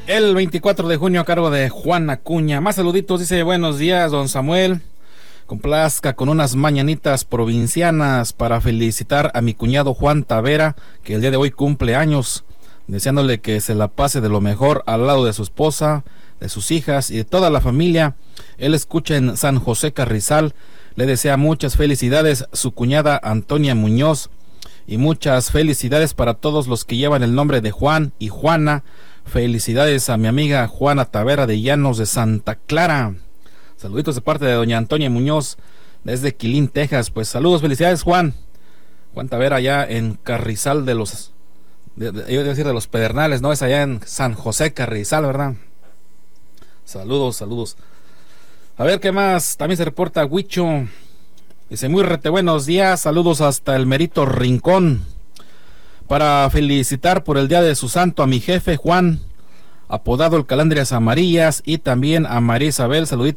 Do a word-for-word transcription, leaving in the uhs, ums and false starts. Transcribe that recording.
El veinticuatro de junio a cargo de Juan Acuña. Más saluditos, dice: buenos días, don Samuel. Complazca con unas mañanitas provincianas para felicitar a mi cuñado Juan Tavera, que el día de hoy cumple años, deseándole que se la pase de lo mejor al lado de su esposa, de sus hijas y de toda la familia. Él escucha en San José Carrizal. Le desea muchas felicidades su cuñada Antonia Muñoz, y muchas felicidades para todos los que llevan el nombre de Juan y Juana. Felicidades a mi amiga Juana Tavera de Llanos de Santa Clara. Saluditos de parte de doña Antonia Muñoz desde Quilín, Texas. Pues saludos, felicidades, Juan. Juan Tavera allá en Carrizal de los, de, de, yo iba a decir de los Pedernales, no, es allá en San José Carrizal, ¿verdad? Saludos, saludos. A ver qué más. También se reporta Huicho. Dice: muy rete buenos días, saludos hasta el Merito Rincón, para felicitar por el día de su santo a mi jefe Juan, apodado el Calandrias Amarillas, y también a María Isabel. Saluditos